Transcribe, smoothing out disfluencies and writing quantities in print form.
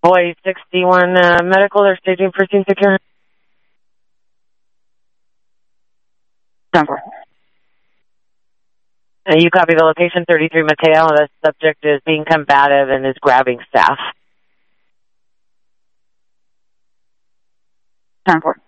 Hawaii 61 medical or staging for scene secure. 10-4. You copy the location, 33 Mateo. The subject is being combative and is grabbing staff. 10-4.